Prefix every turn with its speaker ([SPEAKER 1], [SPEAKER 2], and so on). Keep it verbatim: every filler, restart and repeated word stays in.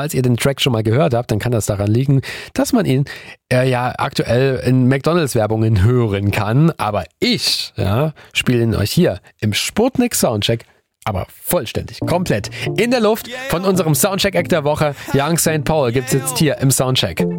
[SPEAKER 1] falls ihr den Track schon mal gehört habt, dann kann das daran liegen, dass man ihn äh, ja aktuell in McDonalds-Werbungen hören kann. Aber ich ja, spiele ihn euch hier im Sputnik Soundcheck, aber vollständig, komplett in der Luft von unserem Soundcheck-Act der Woche. Young Saint Paul gibt's jetzt hier im Soundcheck.